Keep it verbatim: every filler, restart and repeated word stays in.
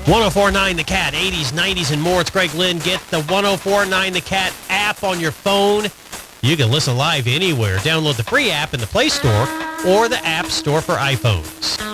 ten forty-nine The Cat, eighties, nineties, and more. It's Greg Lynn. Get the ten forty-nine The Cat app on your phone. You can listen live anywhere. Download the free app in the Play Store or the App Store for iPhones.